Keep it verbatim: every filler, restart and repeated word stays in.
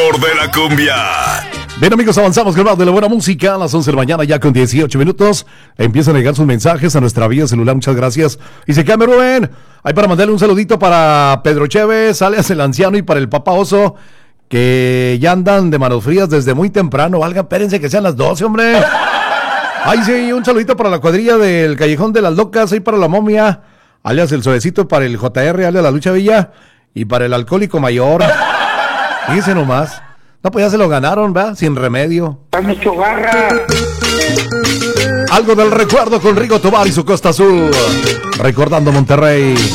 de la cumbia. Bien, amigos, avanzamos con más de la buena música a las once de la mañana, ya con dieciocho minutos. Empiezan a llegar sus mensajes a nuestra vía celular. Muchas gracias. Y se cambia Rubén. Hay para mandarle un saludito para Pedro Chévez, alias el anciano, y para el Papá Oso, que ya andan de manos frías desde muy temprano. Valga, espérense que sean las doce, hombre. Ay, sí, un saludito para la cuadrilla del Callejón de las Locas, ahí para la momia, alias el suavecito, para el J R, alias la Lucha Villa, y para el alcohólico mayor. Fíjense nomás. No, pues ya se lo ganaron, ¿verdad? Sin remedio. ¡Has hecho garra! Algo del recuerdo con Rigo Tobar y su Costa Azul. Recordando Monterrey.